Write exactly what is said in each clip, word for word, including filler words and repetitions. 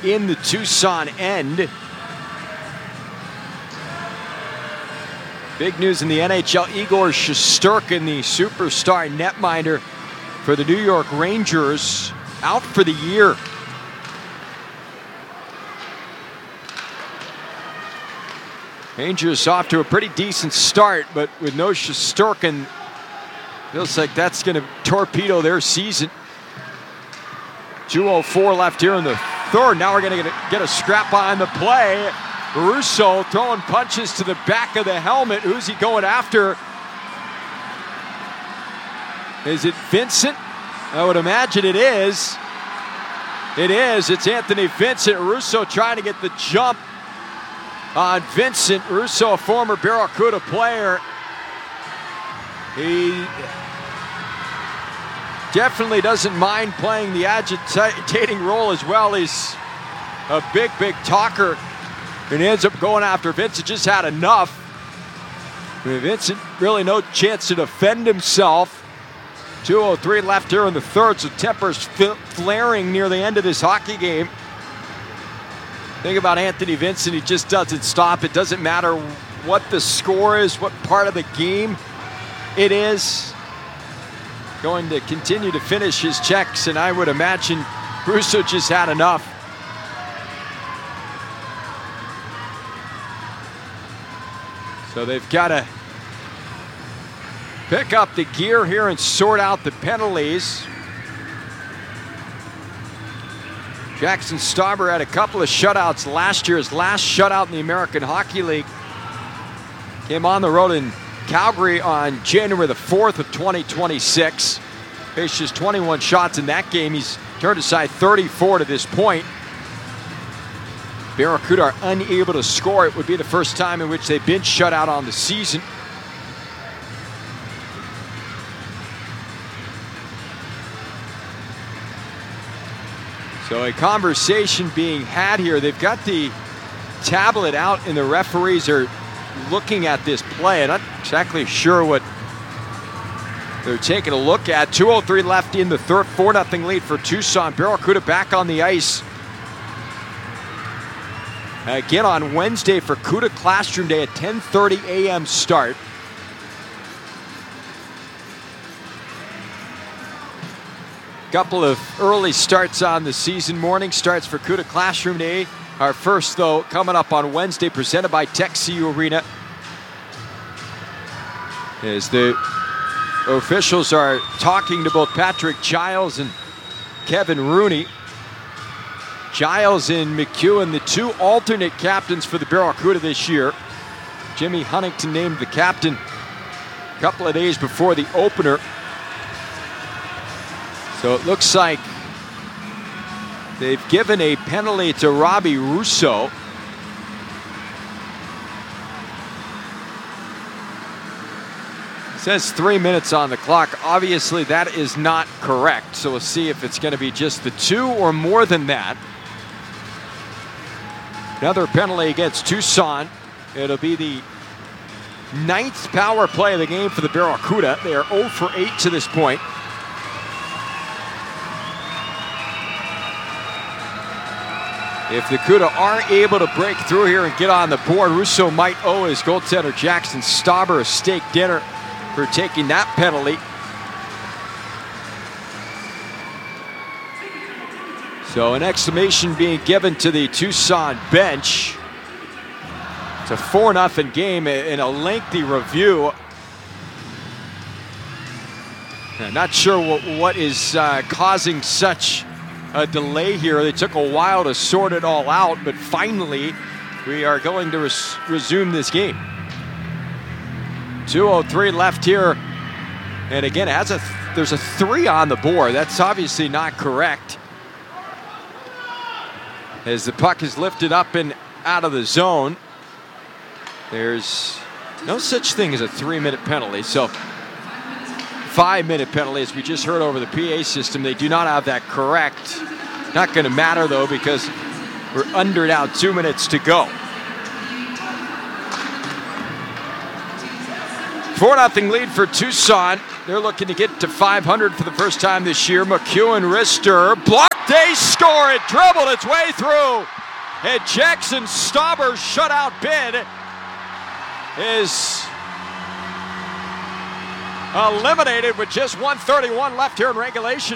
in the Tucson end. Big news in the N H L, Igor Shesterkin, the superstar netminder for the New York Rangers, out for the year. Rangers off to a pretty decent start, but with no Shesterkin, feels like that's going to torpedo their season. two oh four left here in the third. Now we're going to get a scrap on the play. Russo throwing punches to the back of the helmet. Who's he going after? Is it Vincent? I would imagine it is. It is. It's Anthony Vincent. Russo trying to get the jump on Vincent. Russo, a former Barracuda player. He definitely doesn't mind playing the agitating role as well. He's a big, big talker. And he ends up going after Vincent. Just had enough. I mean, Vincent really no chance to defend himself. two oh three left here in the third, so tempers flaring near the end of this hockey game. Think about Anthony Vincent, he just doesn't stop. It doesn't matter what the score is, what part of the game it is. Going to continue to finish his checks, and I would imagine Russo just had enough. So they've got to pick up the gear here and sort out the penalties. Jackson Stauber had a couple of shutouts last year. His last shutout in the American Hockey League came on the road in Calgary on January the fourth of twenty twenty-six. Faced just twenty-one shots in that game. He's turned aside thirty-four to this point. Barracuda are unable to score. It would be the first time in which they've been shut out on the season. So a conversation being had here. They've got the tablet out and the referees are looking at this play. I'm not exactly sure what they're taking a look at. two oh three left in the third, four nothing lead for Tucson. Barracuda back on the ice again on Wednesday for CUDA Classroom Day at ten thirty a m start. Couple of early starts on the season. Morning starts for CUDA Classroom Day. Our first, though, coming up on Wednesday, presented by TechCU Arena. As the officials are talking to both Patrick Giles and Kevin Rooney. Giles and McEwen, the two alternate captains for the Barracuda this year. Jimmy Huntington named the captain a couple of days before the opener. So it looks like they've given a penalty to Robbie Russo. It says three minutes on the clock. Obviously that is not correct. So we'll see if it's going to be just the two or more than that. Another penalty against Tucson. It'll be the ninth power play of the game for the Barracuda. They are oh for eight to this point. If the CUDA are able to break through here and get on the board, Russo might owe his goaltender Jackson Stauber a steak dinner for taking that penalty. So an exclamation being given to the Tucson bench. It's a four nothing game in a lengthy review. I'm not sure what, what is uh, causing such a delay here. They took a while to sort it all out, but finally we are going to res resume this game. two oh three left here. And again, it has a th there's a three on the board. That's obviously not correct. As the puck is lifted up and out of the zone, there's no such thing as a three-minute penalty. So five-minute penalty, as we just heard over the P A system. They do not have that correct. Not going to matter, though, because we're under now, two minutes to go. four nothing lead for Tucson. They're looking to get to five hundred for the first time this year. McEwen, Rister, blocked They score it, dribbled its way through. And Jackson Stauber's shutout bid is eliminated with just one thirty-one left here in regulation.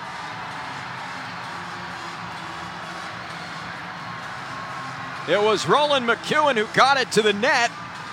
It was Roland McEwen who got it to the net.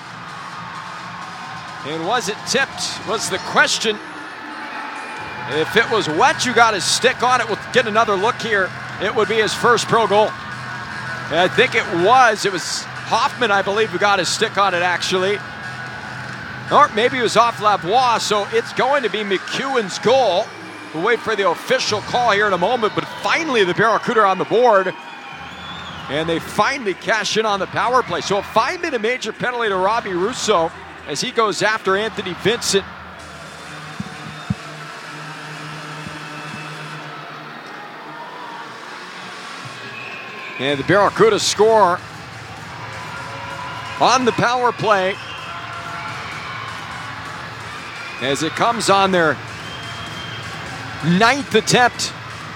And was it tipped was the question. If it was Wetch who got his stick on it, we'll get another look here. It would be his first pro goal. And I think it was. It was Hoffman, I believe, who got his stick on it, actually. Or maybe it was off Lavoie, so it's going to be McEwen's goal. We'll wait for the official call here in a moment, but finally the Barracuda are on the board. And they finally cash in on the power play. So a five-minute major penalty to Robbie Russo as he goes after Anthony Vincent. And the Barracuda score on the power play as it comes on their ninth attempt.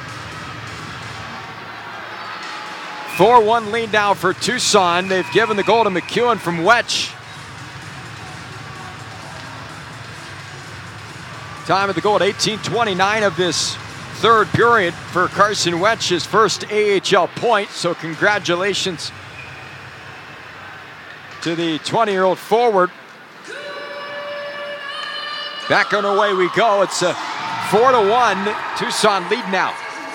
four one lead now for Tucson. They've given the goal to McEwen from Wetch. Time of the goal at eighteen twenty-nine of this third period for Carson Wetch, his first A H L point. So congratulations to the twenty-year-old forward. Back on our way we go. It's a four to one Tucson lead now.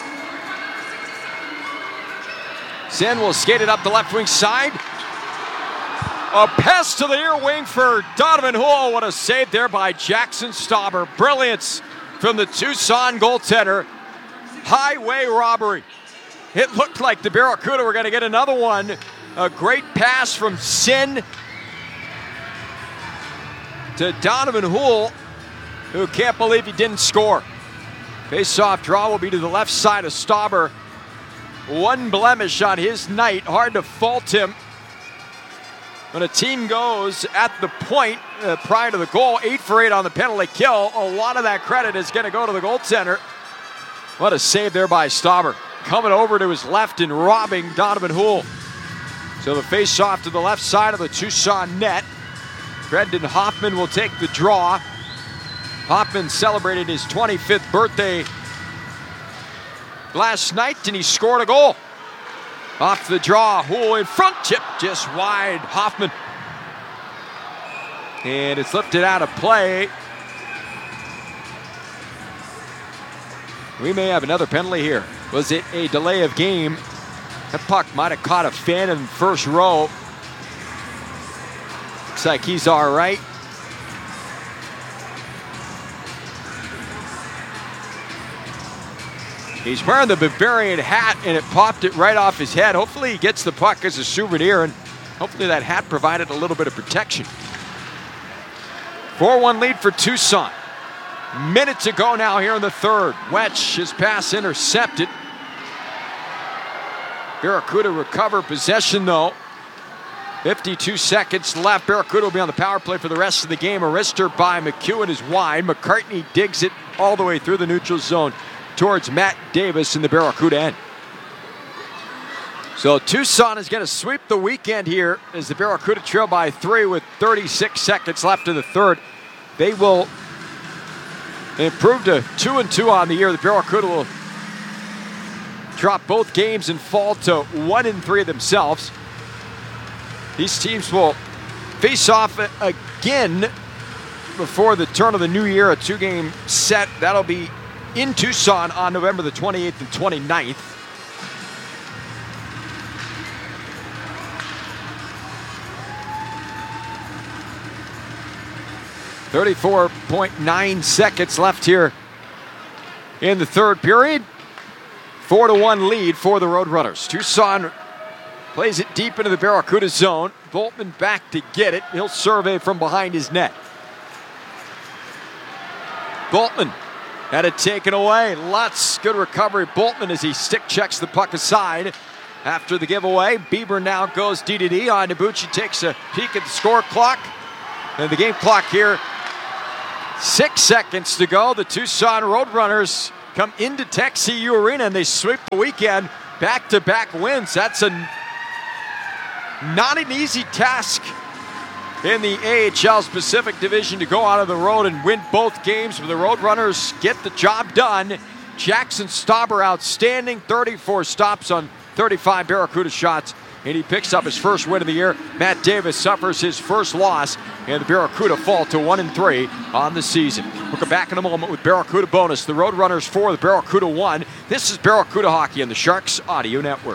Sen will skate it up the left wing side. A pass to the near wing for Donovan Houle. What a save there by Jackson Stauber. Brilliance from the Tucson goaltender. Highway robbery. It looked like the Barracuda were going to get another one. A great pass from Sen to Donovan Houle, who can't believe he didn't score. Face-off draw will be to the left side of Stauber. One blemish on his night. Hard to fault him. When a team goes at the point uh, prior to the goal, eight for eight on the penalty kill, a lot of that credit is going to go to the goaltender. What a save there by Stauber. Coming over to his left and robbing Donovan Houle. So the face-off to the left side of the Tucson net. Brendan Hoffman will take the draw. Hoffman celebrated his twenty-fifth birthday last night, and he scored a goal. Off the draw, Houle in front, tip just wide, Hoffman. And it's lifted out of play. We may have another penalty here. Was it a delay of game? That puck might have caught a fan in the first row. Looks like he's all right. He's wearing the Bavarian hat, and it popped it right off his head. Hopefully he gets the puck as a souvenir, and hopefully that hat provided a little bit of protection. four one lead for Tucson. Minute to go now here in the third. Wetch, his pass intercepted. Barracuda recover possession, though. fifty-two seconds left. Barracuda will be on the power play for the rest of the game. A wrister by McEwen is wide. McCartney digs it all the way through the neutral zone towards Matt Davis in the Barracuda end. So Tucson is going to sweep the weekend here as the Barracuda trail by three with thirty-six seconds left in the third. They will improve to two and two on the year. The Barracuda will drop both games and fall to one and three themselves. These teams will face off again before the turn of the new year, a two-game set. That'll be in Tucson on November the twenty-eighth and twenty-ninth. thirty-four point nine seconds left here in the third period. Four to one lead for the Roadrunners. Tucson plays it deep into the Barracuda zone. Boltman back to get it. He'll survey from behind his net. Boltman had it taken away. Lutz, good recovery. Boltman as he stick checks the puck aside. After the giveaway, Bieber now goes D to D. Iannibucci takes a peek at the score clock. And the game clock here, six seconds to go. The Tucson Roadrunners come into Tech C U Arena and they sweep the weekend. Back-to-back wins. That's a not an easy task in the A H L's Pacific Division to go out on the road and win both games, but the Roadrunners get the job done. Jackson Stauber outstanding, thirty-four stops on thirty-five Barracuda shots, and he picks up his first win of the year. Matt Davis suffers his first loss, and the Barracuda fall to one and three on the season. We'll come back in a moment with Barracuda bonus. The Roadrunners four, the Barracuda one. This is Barracuda Hockey on the Sharks Audio Network.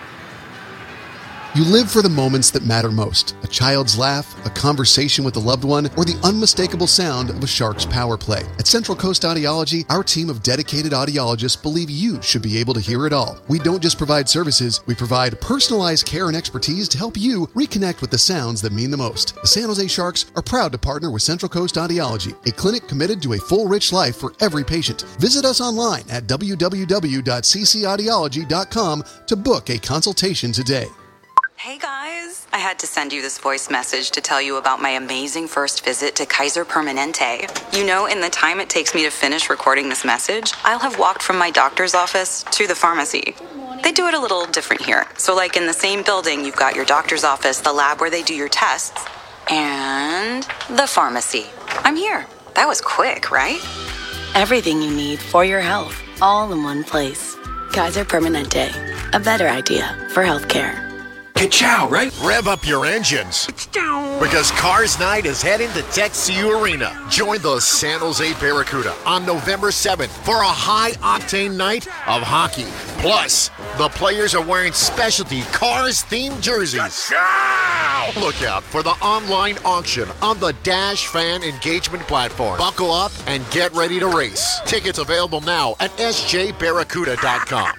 You live for the moments that matter most. A child's laugh, a conversation with a loved one, or the unmistakable sound of a Sharks power play. At Central Coast Audiology, our team of dedicated audiologists believe you should be able to hear it all. We don't just provide services, we provide personalized care and expertise to help you reconnect with the sounds that mean the most. The San Jose Sharks are proud to partner with Central Coast Audiology, a clinic committed to a full, rich life for every patient. Visit us online at w w w dot c c audiology dot com to book a consultation today. Hey guys, I had to send you this voice message to tell you about my amazing first visit to Kaiser Permanente. You know, in the time it takes me to finish recording this message, I'll have walked from my doctor's office to the pharmacy. They do it a little different here. So like in the same building, you've got your doctor's office, the lab where they do your tests, and the pharmacy. I'm here. That was quick, right? Everything you need for your health, all in one place. Kaiser Permanente, a better idea for healthcare. Ka-chow, right? Rev up your engines. Because Cars Night is heading to Tech C U Arena. Join the San Jose Barracuda on November seventh for a high-octane night of hockey. Plus, the players are wearing specialty Cars-themed jerseys. Ka-chow! Look out for the online auction on the Dash Fan Engagement platform. Buckle up and get ready to race. Tickets available now at s j barracuda dot com.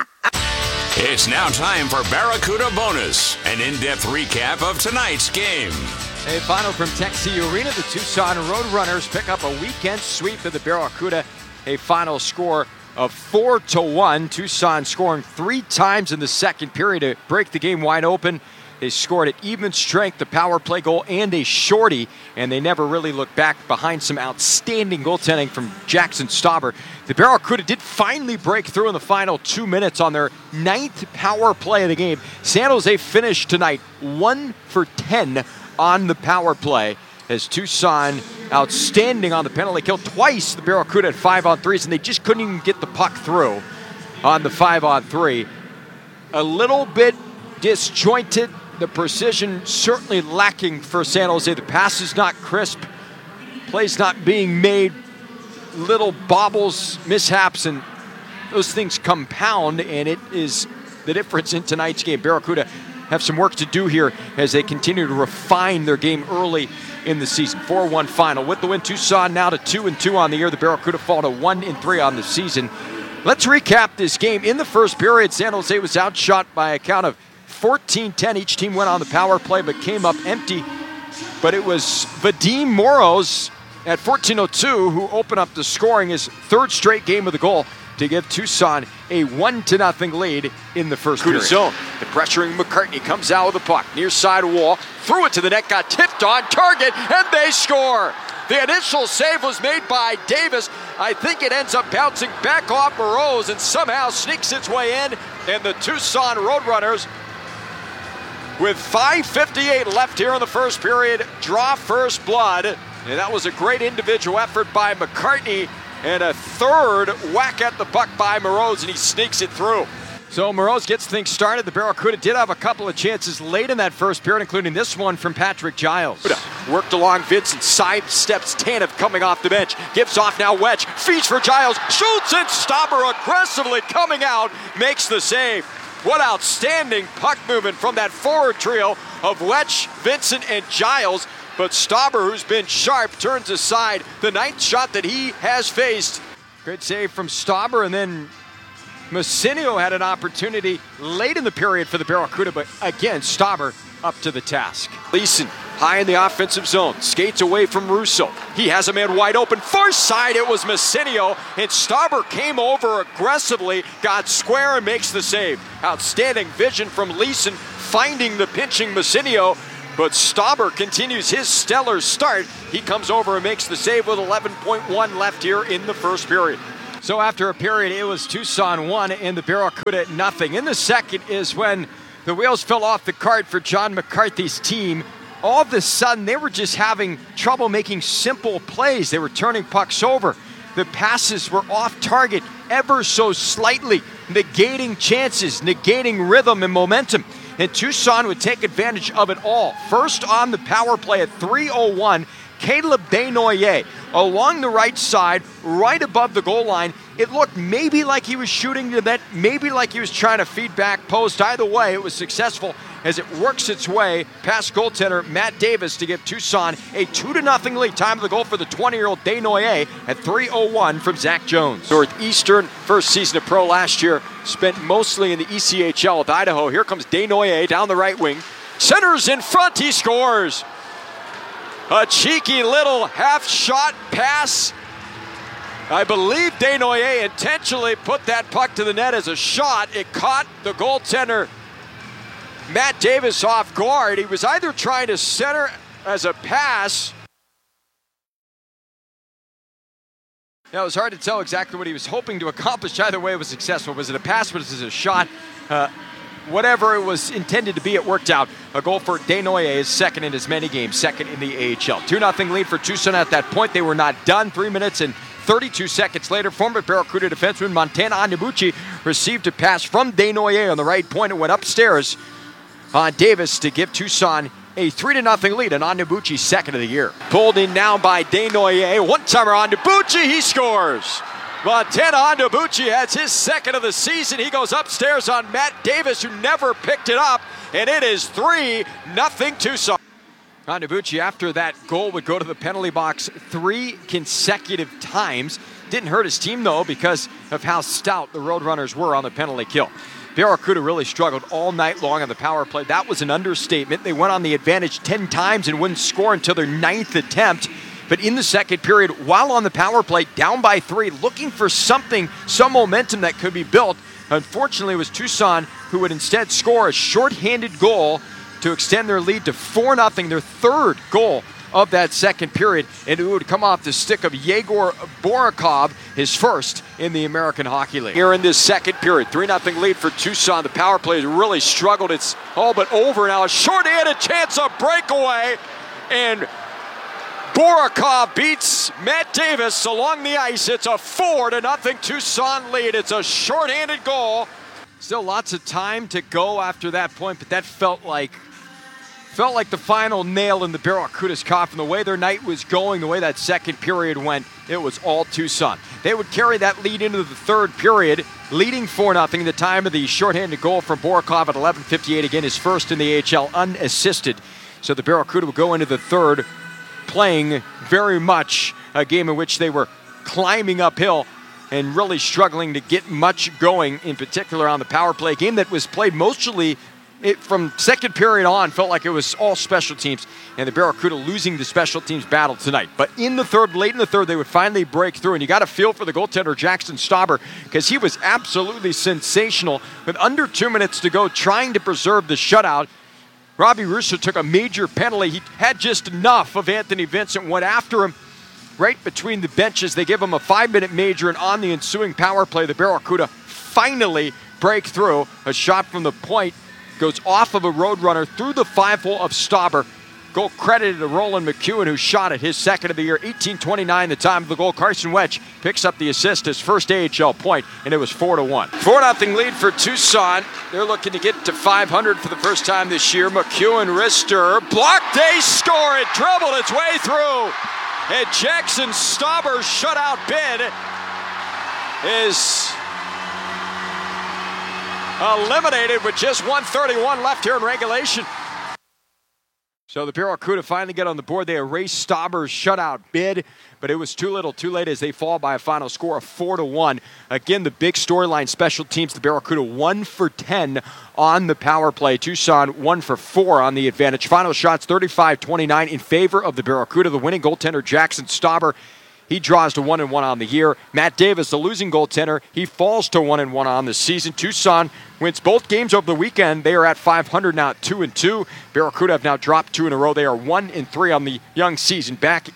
It's now time for Barracuda Bonus, an in-depth recap of tonight's game. A final from Tech C U Arena. The Tucson Roadrunners pick up a weekend sweep of the Barracuda. A final score of four to one. Tucson scoring three times in the second period to break the game wide open. They scored at even strength, the power play goal, and a shorty, and they never really looked back behind some outstanding goaltending from Jackson Stauber. The Barracuda did finally break through in the final two minutes on their ninth power play of the game. San Jose finished tonight one for ten on the power play, as Tucson outstanding on the penalty kill. Twice the Barracuda had five on threes, and they just couldn't even get the puck through on the five on three. A little bit disjointed. The precision certainly lacking for San Jose. The pass is not crisp. Plays not being made. Little bobbles, mishaps, and those things compound, and it is the difference in tonight's game. Barracuda have some work to do here as they continue to refine their game early in the season. four one final. With the win, Tucson now to two and two on the year. The Barracuda fall to one and three on the season. Let's recap this game. In the first period, San Jose was outshot by a count of fourteen ten. Each team went on the power play but came up empty. But it was Vadim Moros at fourteen oh two who opened up the scoring, his third straight game of the goal, to give Tucson a one to nothing lead in the first period. Zone. The pressuring McCartney comes out with the puck. Near side wall. Threw it to the net. Got tipped on target. And they score. The initial save was made by Davis. I think it ends up bouncing back off Moros and somehow sneaks its way in. And the Tucson Roadrunners, with five fifty-eight left here in the first period, draw first blood. And that was a great individual effort by McCartney, and a third whack at the puck by Moros, and he sneaks it through. So Moros gets things started. The Barracuda did have a couple of chances late in that first period, including this one from Patrick Giles. Worked along Vincent, side steps Tanev coming off the bench. Gives off now Wedge, feeds for Giles, shoots, and Stauber aggressively coming out, makes the save. What outstanding puck movement from that forward trio of Wedge, Vincent, and Giles. But Stauber, who's been sharp, turns aside the ninth shot that he has faced. Great save from Stauber, and then Messinio had an opportunity late in the period for the Barracuda, but again, Stauber up to the task. Leeson, high in the offensive zone, skates away from Russo. He has a man wide open. Far side, it was Messinio, and Stauber came over aggressively, got square, and makes the save. Outstanding vision from Leeson, finding the pinching Messinio, but Stauber continues his stellar start. He comes over and makes the save with eleven point one left here in the first period. So after a period, it was Tucson one and the Barracuda nothing. In the second is when the wheels fell off the cart for John McCarthy's team. All of a sudden, they were just having trouble making simple plays. They were turning pucks over. The passes were off target ever so slightly, negating chances, negating rhythm and momentum. And Tucson would take advantage of it all. First on the power play at three oh one, Caleb Desnoyers along the right side, right above the goal line. It looked maybe like he was shooting to that, maybe like he was trying to feed back post. Either way, it was successful as it works its way past goaltender Matt Davis to give Tucson a two to nothing lead. Time of the goal for the twenty-year-old Desnoyers at three oh one from Zach Jones. Northeastern, first season of pro last year, spent mostly in the E C H L with Idaho. Here comes Desnoyers down the right wing. Centers in front, he scores. A cheeky little half-shot pass. I believe Desnoyers intentionally put that puck to the net as a shot. It caught the goaltender Matt Davis off guard. He was either trying to center as a pass. Now, it was hard to tell exactly what he was hoping to accomplish. Either way, it was successful. Was it a pass? Was it a shot? Uh, whatever it was intended to be, it worked out. A goal for Desnoyers, second in as many games, second in the A H L. two nothing lead for Tucson at that point. They were not done. Three minutes and thirty-two seconds later, former Barracuda defenseman Montana Onyebuchi received a pass from Desnoyers on the right point and went upstairs on Davis to give Tucson a three to nothing lead, and Onyebuchi's second of the year. Pulled in now by Desnoyers. One-timer Onyebuchi, he scores. Montana Onyebuchi has his second of the season. He goes upstairs on Matt Davis, who never picked it up, and it is three nothing Tucson. Onyebuchi, after that goal, would go to the penalty box three consecutive times. Didn't hurt his team, though, because of how stout the Roadrunners were on the penalty kill. Barracuda really struggled all night long on the power play. That was an understatement. They went on the advantage ten times and wouldn't score until their ninth attempt. But in the second period, while on the power play, down by three, looking for something, some momentum that could be built, unfortunately it was Tucson who would instead score a shorthanded goal to extend their lead to four nothing, their third goal of that second period, and it would come off the stick of Yegor Borakov, his first in the American Hockey League. Here in this second period, three nothing lead for Tucson. The power play has really struggled. It's all but over now. A short-handed chance of breakaway, and Borakov beats Matt Davis along the ice. It's a four to nothing Tucson lead. It's a short-handed goal. Still lots of time to go after that point, but that felt like Felt like the final nail in the Barracuda's coffin. The way their night was going, the way that second period went, it was all Tucson. They would carry that lead into the third period, leading four nothing. The time of the shorthanded goal from Borakov at eleven fifty-eight, again his first in the A H L, unassisted. So the Barracuda would go into the third playing very much a game in which they were climbing uphill and really struggling to get much going, in particular on the power play. A game that was played mostly It, from second period on, felt like it was all special teams, and the Barracuda losing the special teams battle tonight. But in the third, late in the third, they would finally break through, and you got to feel for the goaltender Jackson Stauber, because he was absolutely sensational with under two minutes to go, trying to preserve the shutout. Robbie Russo took a major penalty. He had just enough of Anthony Vincent, went after him right between the benches. They give him a five-minute major, and on the ensuing power play, the Barracuda finally break through. A shot from the point goes off of a Roadrunner through the five-hole of Stauber. Goal credited to Roland McEwen, who shot it, his second of the year. eighteen twenty-nine, the time of the goal. Carson Wedge picks up the assist, his first A H L point, and it was four to one. four nothing lead for Tucson. They're looking to get to five hundred for the first time this year. McEwen, wrister, blocked, they score. It dribbled its way through. And Jackson Stauber's shutout bid is eliminated with just one thirty-one left here in regulation. So the Barracuda finally get on the board. They erase Stauber's shutout bid, but it was too little, too late as they fall by a final score of four to one. Again, the big storyline, special teams, the Barracuda one for ten on the power play. Tucson one for four on the advantage. Final shots thirty-five twenty-nine in favor of the Barracuda. The winning goaltender, Jackson Stauber, he draws to one and one on the year. Matt Davis, the losing goaltender, he falls to one and one on the season. Tucson wins both games over the weekend. They are at five hundred now, at two and two. Barracuda have now dropped two in a row. They are one and three on the young season. Back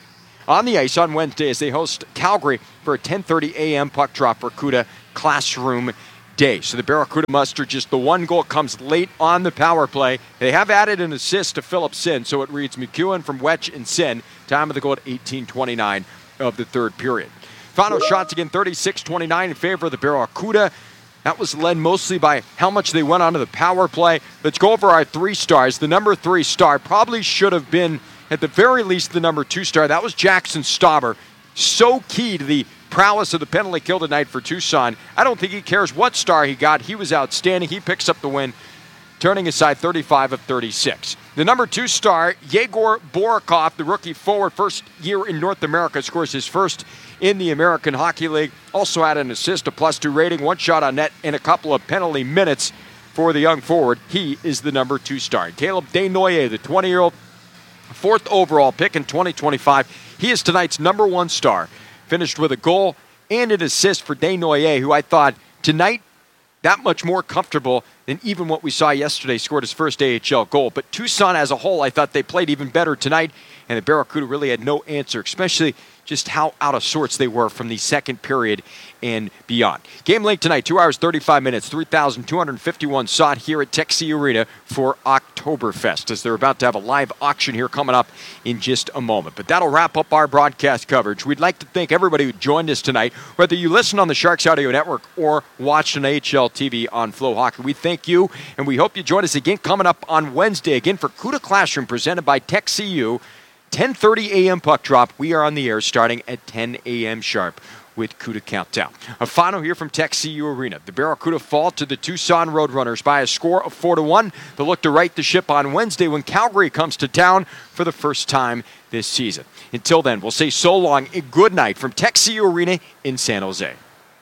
on the ice on Wednesday as they host Calgary for a ten thirty a.m. puck drop for CUDA Classroom Day. So the Barracuda muster just the one goal comes late on the power play. They have added an assist to Philip Sin, so it reads McEwen from Wetch and Sin. Time of the goal at eighteen twenty-nine of the third period. Final shots again, thirty-six twenty-nine in favor of the Barracuda. That was led mostly by how much they went onto the power play. Let's go over our three stars. The number three star probably should have been, at the very least, the number two star. That was Jackson Stauber. So key to the prowess of the penalty kill tonight for Tucson. I don't think he cares what star he got. He was outstanding. He picks up the win, turning aside thirty-five of thirty-six. The number two star, Yegor Borikov, the rookie forward, first year in North America, scores his first in the American Hockey League. Also had an assist, a plus two rating, one shot on net, and a couple of penalty minutes for the young forward. He is the number two star. Caleb Desnoyers, the twenty-year-old, fourth overall pick in twenty twenty-five. He is tonight's number one star. Finished with a goal and an assist for Desnoyers, who I thought tonight that much more comfortable than even what we saw yesterday. Scored his first A H L goal. But Tucson as a whole, I thought they played even better tonight, and the Barracuda really had no answer, especially just how out of sorts they were from the second period and beyond. Game length tonight, two hours, thirty-five minutes, three thousand two hundred fifty-one sought here at Texas Arena for Oktoberfest, as they're about to have a live auction here coming up in just a moment. But that'll wrap up our broadcast coverage. We'd like to thank everybody who joined us tonight, whether you listen on the Sharks Audio Network or watched on A H L T V on Flow Hockey. We thank you, and we hope you join us again coming up on Wednesday, again for CUDA Classroom, presented by TechCU. ten thirty a.m. puck drop. We are on the air starting at ten a.m. sharp with CUDA Countdown. A final here from TechCU Arena. The Barracuda fall to the Tucson Roadrunners by a score of four to one. They'll look to right the ship on Wednesday when Calgary comes to town for the first time this season. Until then, we'll say so long and good night from TechCU Arena in San Jose.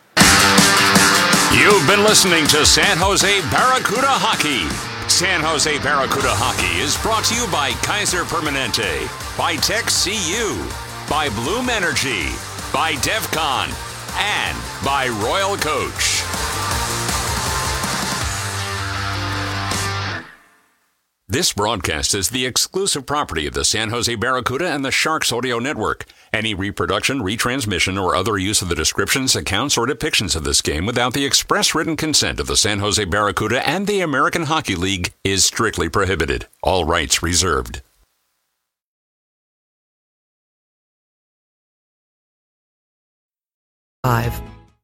You've been listening to San Jose Barracuda Hockey. San Jose Barracuda Hockey is brought to you by Kaiser Permanente, by TechCU, by Bloom Energy, by DEFCON, and by Royal Coach. This broadcast is the exclusive property of the San Jose Barracuda and the Sharks Audio Network. Any reproduction, retransmission, or other use of the descriptions, accounts, or depictions of this game without the express written consent of the San Jose Barracuda and the American Hockey League is strictly prohibited. All rights reserved. Five.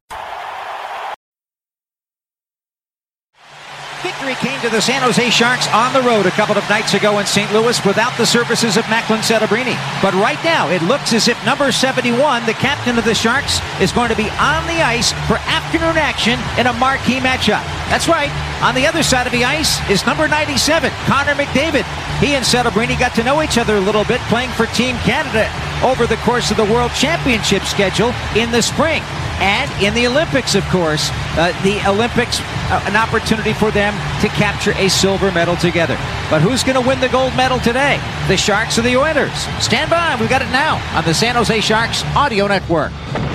Victory came to the San Jose Sharks on the road a couple of nights ago in Saint Louis without the services of Macklin Celebrini. But right now, it looks as if number seventy-one, the captain of the Sharks, is going to be on the ice for afternoon action in a marquee matchup. That's right. On the other side of the ice is number ninety-seven, Connor McDavid. He and Celebrini got to know each other a little bit playing for Team Canada over the course of the World Championship schedule in the spring. And in the Olympics, of course, uh, the Olympics, uh, an opportunity for them to capture a silver medal together. But who's going to win the gold medal today? The Sharks or the Oilers? Stand by. We've got it now on the San Jose Sharks Audio Network.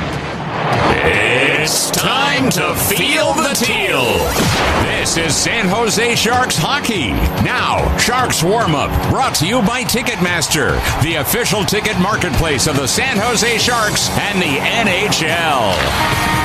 It's time to feel the teal. This is San Jose Sharks hockey. Now, Sharks warm-up, brought to you by Ticketmaster, the official ticket marketplace of the San Jose Sharks and the N H L.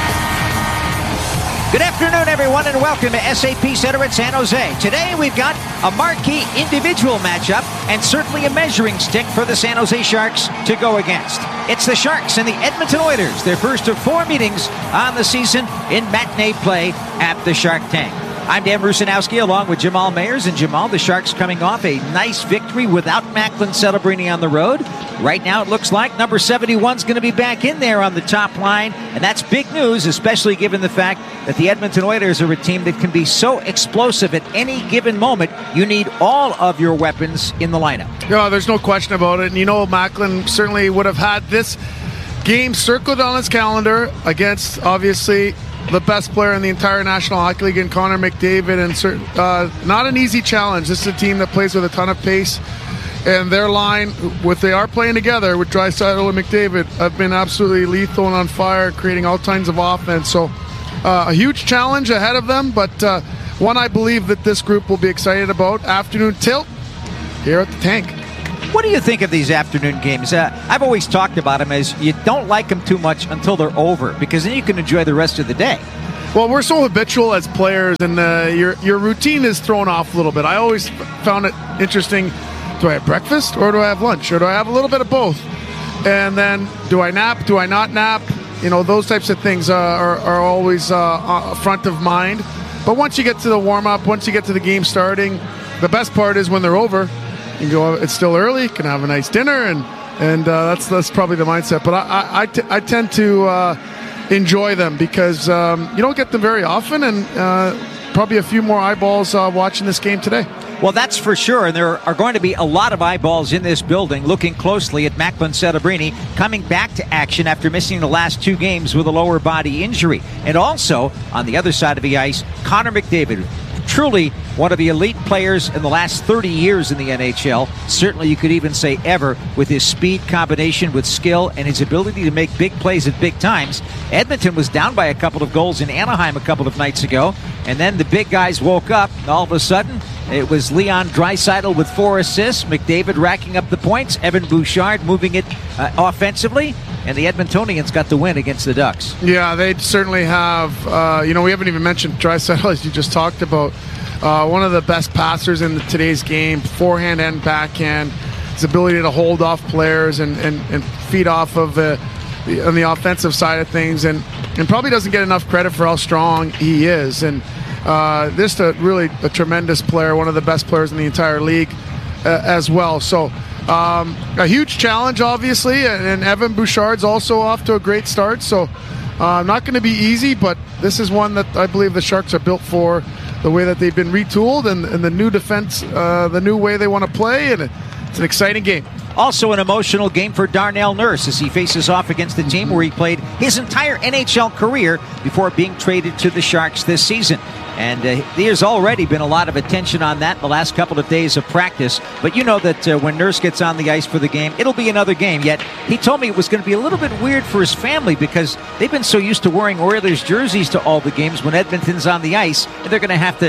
Good afternoon, everyone, and welcome to S A P Center at San Jose. Today, we've got a marquee individual matchup and certainly a measuring stick for the San Jose Sharks to go against. It's the Sharks and the Edmonton Oilers, their first of four meetings on the season in matinee play at the Shark Tank. I'm Dan Rusanowski along with Jamal Mayers. And Jamal, the Sharks coming off a nice victory without Macklin Celebrini on the road. Right now it looks like number seventy-one is going to be back in there on the top line. And that's big news, especially given the fact that the Edmonton Oilers are a team that can be so explosive at any given moment. You need all of your weapons in the lineup. Yeah, there's no question about it. And you know, Macklin certainly would have had this game circled on his calendar against, obviously, the best player in the entire National Hockey League in Connor McDavid, and certain, uh, not an easy challenge. This is a team that plays with a ton of pace, and their line, what they are playing together with Draisaitl and McDavid, have been absolutely lethal and on fire, creating all kinds of offense. So uh, a huge challenge ahead of them, but uh, one I believe that this group will be excited about. Afternoon tilt here at the Tank. What do you think of these afternoon games? Uh, I've always talked about them as you don't like them too much until they're over, because then you can enjoy the rest of the day. Well, we're so habitual as players, and uh, your your routine is thrown off a little bit. I always found it interesting. Do I have breakfast or do I have lunch? Or do I have a little bit of both? And then do I nap? Do I not nap? You know, those types of things uh, are, are always uh, front of mind. But once you get to the warm-up, once you get to the game starting, the best part is when they're over. You can go, it's still early, can have a nice dinner, and and uh, that's that's probably the mindset. But I, I, I, t- I tend to uh, enjoy them because um, you don't get them very often, and uh, probably a few more eyeballs uh, watching this game today. Well, that's for sure, and there are going to be a lot of eyeballs in this building looking closely at Macklin Celebrini coming back to action after missing the last two games with a lower body injury. And also, on the other side of the ice, Connor McDavid, truly one of the elite players in the last thirty years in the N H L. Certainly you could even say ever, with his speed combination with skill and his ability to make big plays at big times. Edmonton was down by a couple of goals in Anaheim a couple of nights ago, and then the big guys woke up, and all of a sudden it was Leon Draisaitl with four assists, McDavid racking up the points, Evan Bouchard moving it uh, offensively, and the Edmontonians got the win against the Ducks. Yeah, they certainly have. Uh, you know, we haven't even mentioned Draisaitl, as you just talked about. Uh, one of the best passers in the, today's game, forehand and backhand. His ability to hold off players and, and, and feed off of the, the on the offensive side of things, and, and probably doesn't get enough credit for how strong he is. And uh, just a really a tremendous player, one of the best players in the entire league uh, as well. So um, a huge challenge, obviously, and, and Evan Bouchard's also off to a great start. So uh, not going to be easy, but this is one that I believe the Sharks are built for. The way that they've been retooled, and, and the new defense, uh, the new way they want to play, and it's an exciting game. Also an emotional game for Darnell Nurse as he faces off against the team where he played his entire N H L career before being traded to the Sharks this season. And uh, there's already been a lot of attention on that in the last couple of days of practice. But you know that uh, when Nurse gets on the ice for the game, it'll be another game. Yet he told me it was going to be a little bit weird for his family because they've been so used to wearing Oilers jerseys to all the games when Edmonton's on the ice, and they're going to have to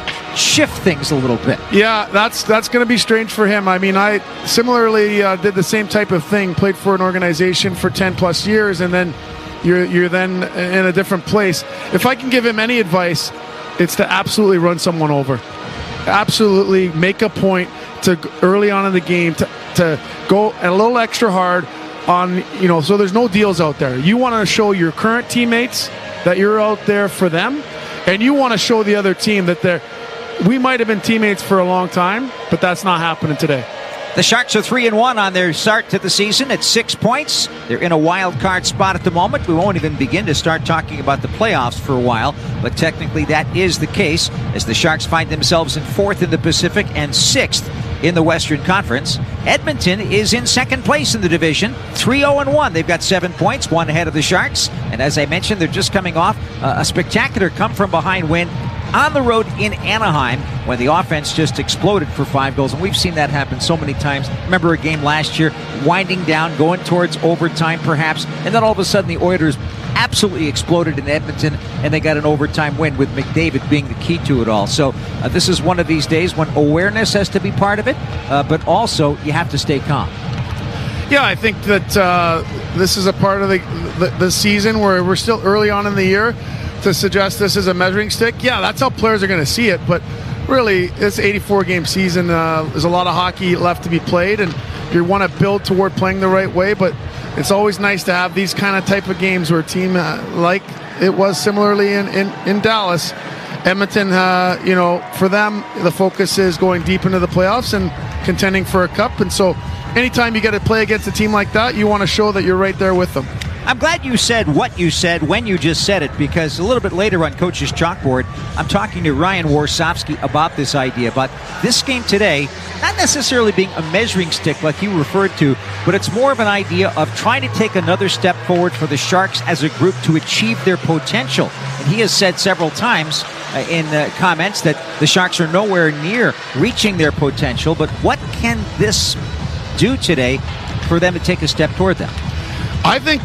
shift things a little bit. Yeah, that's that's going to be strange for him. I mean, I similarly uh, did the same type of thing, played for an organization for ten plus years, and then you're you're then in a different place. If I can give him any advice, it's to absolutely run someone over. Absolutely make a point to early on in the game to, to go a little extra hard on, you know, so there's no deals out there. You want to show your current teammates that you're out there for them, and you want to show the other team that they're, we might have been teammates for a long time, but that's not happening today. The Sharks are three and one on their start to the season at six points. They're in a wild card spot at the moment. We won't even begin to start talking about the playoffs for a while, but technically that is the case as the Sharks find themselves in fourth in the Pacific and sixth in the Western Conference. Edmonton is in second place in the division, three oh and one. They've got seven points, one ahead of the Sharks. And as I mentioned, they're just coming off uh, a spectacular come-from-behind win on the road in Anaheim when the offense just exploded for five goals. And we've seen that happen so many times. Remember a game last year, winding down, going towards overtime perhaps, and then all of a sudden the Oilers absolutely exploded in Edmonton, and they got an overtime win with McDavid being the key to it all. So uh, this is one of these days when awareness has to be part of it, uh, but also you have to stay calm. Yeah, I think that uh, this is a part of the, the, the season where we're still early on in the year. To suggest this is a measuring stick, yeah, that's how players are going to see it. But really, this eighty-four game season, uh, there's a lot of hockey left to be played, and you want to build toward playing the right way. But it's always nice to have these kind of type of games where a team uh, like it was similarly in, in, in Dallas, Edmonton, uh, you know, for them, the focus is going deep into the playoffs and contending for a cup. And so anytime you get to play against a team like that, you want to show that you're right there with them. I'm glad you said what you said when you just said it, because a little bit later on Coach's Chalkboard, I'm talking to Ryan Warsofsky about this idea, about this game today, not necessarily being a measuring stick like you referred to, but it's more of an idea of trying to take another step forward for the Sharks as a group to achieve their potential. And he has said several times uh, in uh, comments that the Sharks are nowhere near reaching their potential, but what can this do today for them to take a step toward them? I think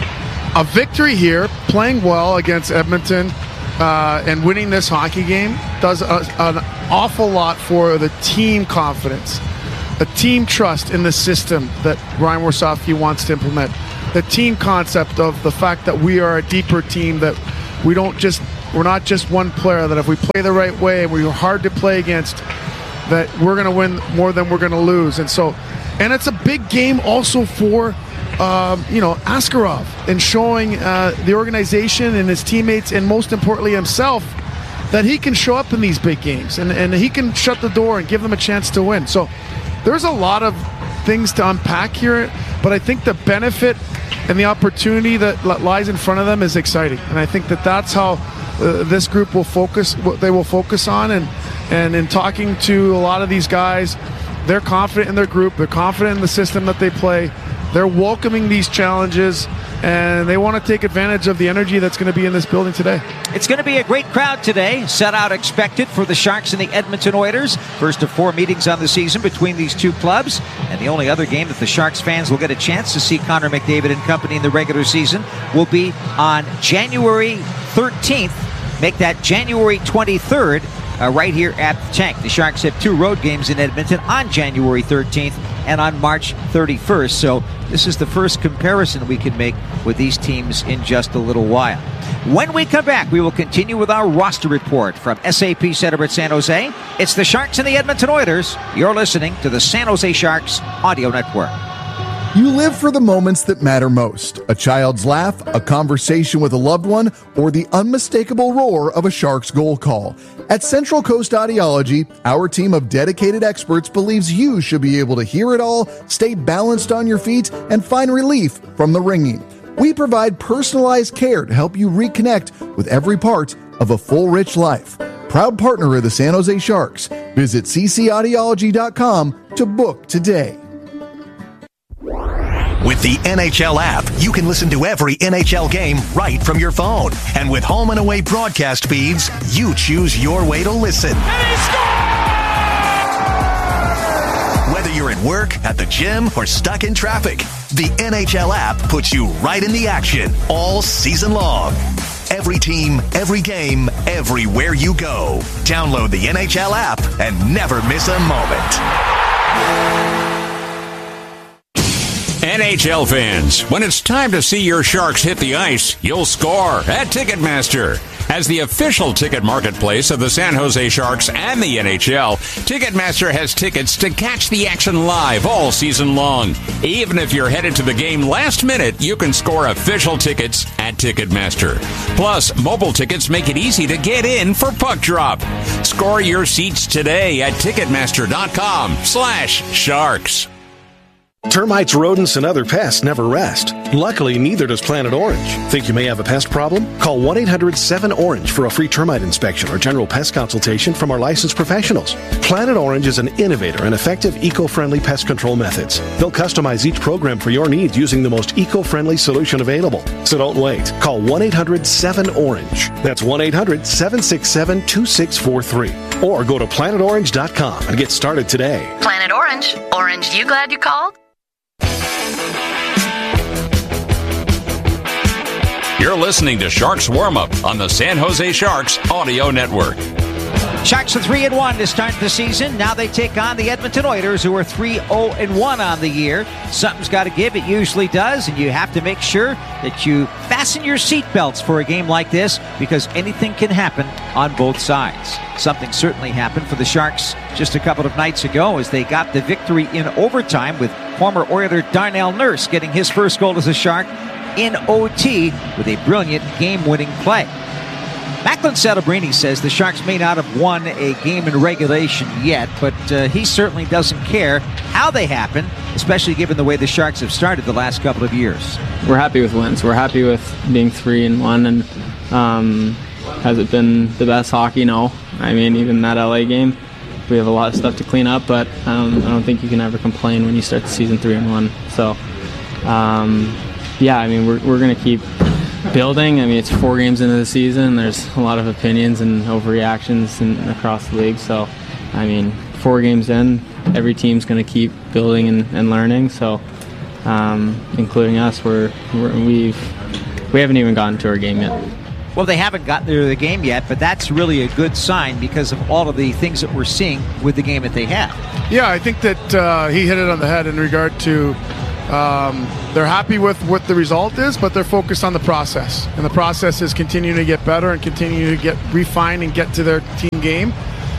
a victory here, playing well against Edmonton uh, and winning this hockey game does a, an awful lot for the team confidence. a team trust in the system that Ryan Warsofsky wants to implement. The team concept of the fact that we are a deeper team, that we don't just, we're not just one player, that if we play the right way and we're hard to play against, that we're going to win more than we're going to lose. And so, and it's a big game also for, um, you know, Askarov, and showing uh, the organization and his teammates, and most importantly himself, that he can show up in these big games, and, and he can shut the door and give them a chance to win. So there's a lot of things to unpack here, but I think the benefit and the opportunity that lies in front of them is exciting. And I think that that's how uh, this group will focus, what they will focus on. And, and in talking to a lot of these guys, they're confident in their group, they're confident in the system that they play, they're welcoming these challenges, and they want to take advantage of the energy that's going to be in this building today. It's going to be a great crowd today. Set out expected for the Sharks and the Edmonton Oilers. First of four meetings on the season between these two clubs. And the only other game that the Sharks fans will get a chance to see Connor McDavid and company in the regular season will be on January thirteenth. Make that January twenty-third. Uh, right here at the Tank. The Sharks have two road games in Edmonton on January thirteenth and on March thirty-first. So this is the first comparison we can make with these teams in just a little while. When we come back, we will continue with our roster report from S A P Center at San Jose. It's the Sharks and the Edmonton Oilers. You're listening to the San Jose Sharks Audio Network. You live for the moments that matter most. A child's laugh, a conversation with a loved one, or the unmistakable roar of a Sharks goal call. At Central Coast Audiology, our team of dedicated experts believes you should be able to hear it all, stay balanced on your feet, and find relief from the ringing. We provide personalized care to help you reconnect with every part of a full, rich life. Proud partner of the San Jose Sharks. Visit c c audiology dot com to book today. With the N H L app, you can listen to every N H L game right from your phone. And with home and away broadcast feeds, you choose your way to listen. And he scores! Whether you're at work, at the gym, or stuck in traffic, the N H L app puts you right in the action all season long. Every team, every game, everywhere you go. Download the N H L app and never miss a moment. N H L fans, when it's time to see your Sharks hit the ice, you'll score at Ticketmaster. As the official ticket marketplace of the San Jose Sharks and the N H L, Ticketmaster has tickets to catch the action live all season long. Even if you're headed to the game last minute, you can score official tickets at Ticketmaster. Plus, mobile tickets make it easy to get in for puck drop. Score your seats today at Ticketmaster.com slash Sharks. Termites, rodents, and other pests never rest. Luckily, neither does Planet Orange. Think you may have a pest problem? Call one eight hundred seven orange for a free termite inspection or general pest consultation from our licensed professionals. Planet Orange is an innovator and effective eco-friendly pest control methods. They'll customize each program for your needs using the most eco-friendly solution available. So don't wait. Call one eight hundred seven orange. That's one eight hundred seven six seven two six four three. Or go to planet orange dot com and get started today. Planet Orange. Orange, you glad you called? You're listening to Sharks Warm-Up on the San Jose Sharks Audio Network. Sharks are three and one to start the season. Now they take on the Edmonton Oilers, who are three oh and one on the year. Something's got to give. It usually does, and you have to make sure that you fasten your seatbelts for a game like this, because anything can happen on both sides. Something certainly happened for the Sharks just a couple of nights ago as they got the victory in overtime, with former Oiler Darnell Nurse getting his first goal as a Shark in O T with a brilliant game-winning play. Macklin Celebrini says the Sharks may not have won a game in regulation yet, but uh, he certainly doesn't care how they happen, especially given the way the Sharks have started the last couple of years. We're happy with wins. We're happy with being three and one, and um, has it been the best hockey? No. I mean, even that L A game, we have a lot of stuff to clean up, but um, I don't think you can ever complain when you start the season three and one. So, um, yeah, I mean, we're we're gonna keep building. I mean, it's four games into the season. There's a lot of opinions and overreactions in, across the league. So, I mean, four games in, every team's going to keep building and, and learning. So, um, including us, we're, we're we've we haven't even gotten to our game yet. Well, they haven't gotten to the game yet, but that's really a good sign because of all of the things that we're seeing with the game that they have. Yeah, I think that uh, he hit it on the head in regard to um, they're happy with what the result is, but they're focused on the process. And the process is continuing to get better and continue to get refined and get to their team game.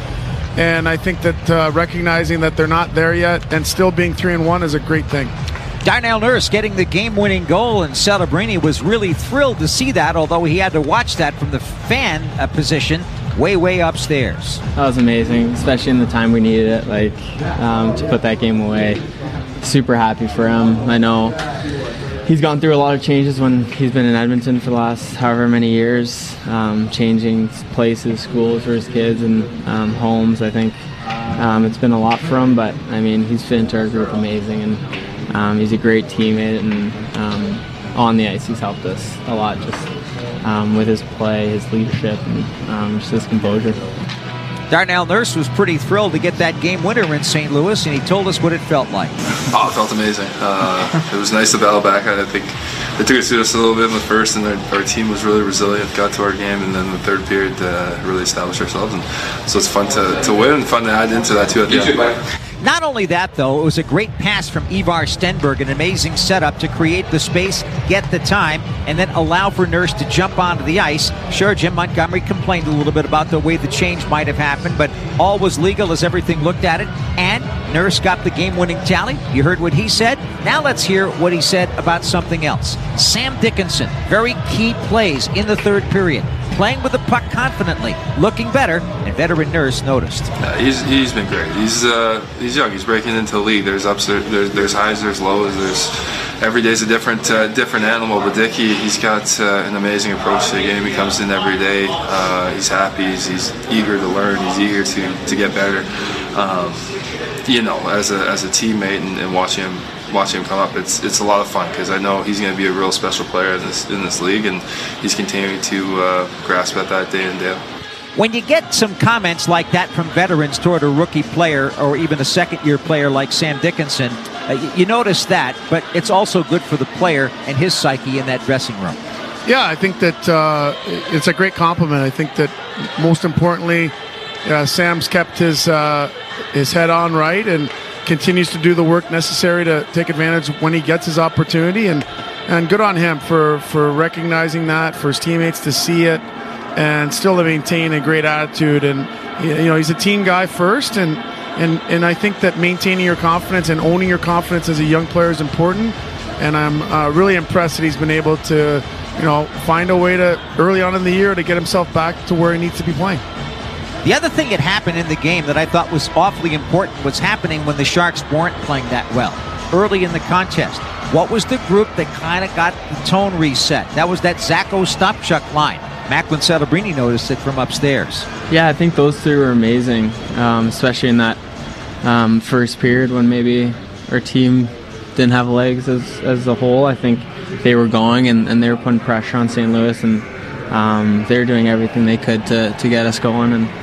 And I think that uh, recognizing that they're not there yet and still being three and one is a great thing. Darnell Nurse getting the game-winning goal, and Celebrini was really thrilled to see that, although he had to watch that from the fan uh, position way, way upstairs. That was amazing, especially in the time we needed it, like um, to put that game away. Super happy for him. I know he's gone through a lot of changes when he's been in Edmonton for the last however many years, um, changing places, schools for his kids, and um, homes. I think um, it's been a lot for him, but I mean, he's fit into our group amazing, and Um, he's a great teammate, and um, on the ice he's helped us a lot just um, with his play, his leadership, and um, just his composure. Darnell Nurse was pretty thrilled to get that game winner in Saint Louis, and he told us what it felt like. Oh, it felt amazing. Uh, it was nice to battle back. I think they took us to us a little bit in the first, and our, our team was really resilient, got to our game, and then the third period uh, really established ourselves. And so it's fun to, to win and fun to add into that too at the end. Not only that, though, it was a great pass from Ivar Stenberg, an amazing setup to create the space, get the time, and then allow for Nurse to jump onto the ice. Sure, Jim Montgomery complained a little bit about the way the change might have happened, but all was legal as everything looked at it, and Nurse got the game-winning tally. You heard what he said. Now let's hear what he said about something else. Sam Dickinson, very key plays in the third period. Playing with the puck confidently, looking better, and veteran Nurse noticed. Yeah, he's he's been great. He's uh, he's young. He's breaking into the league. There's ups, there, there's there's highs, there's lows. There's every day's a different uh, different animal. But Dickie, he's got uh, an amazing approach to the game. He comes in every day. Uh, he's happy. He's, he's eager to learn. He's eager to to get better. Um, you know, as a as a teammate and, and watching him. Watching him come up, it's it's a lot of fun because I know he's going to be a real special player in this in this league, and he's continuing to uh, grasp at that day in day out. When you get some comments like that from veterans toward a rookie player or even a second-year player like Sam Dickinson, uh, you notice that, but it's also good for the player and his psyche in that dressing room. Yeah, I think that uh, it's a great compliment. I think that most importantly, uh, Sam's kept his uh, his head on right and continues to do the work necessary to take advantage when he gets his opportunity, and and good on him for for recognizing that, for his teammates to see it and still to maintain a great attitude. And you know, he's a team guy first, and and and I think that maintaining your confidence and owning your confidence as a young player is important, and I'm uh, really impressed that he's been able to, you know, find a way to early on in the year to get himself back to where he needs to be playing. The other thing that happened in the game that I thought was awfully important was happening when the Sharks weren't playing that well early in the contest. What was the group that kind of got the tone reset? That was that Zacho Stopchuk line. Macklin Celebrini noticed it from upstairs. Yeah, I think those three were amazing, um, especially in that um, first period when maybe our team didn't have legs as, as a whole. I think they were going and, and they were putting pressure on Saint Louis, and um, they were doing everything they could to, to get us going and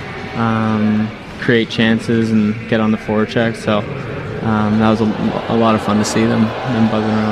Um, create chances and get on the forward check. So um, that was a, a lot of fun to see them, them buzzing around.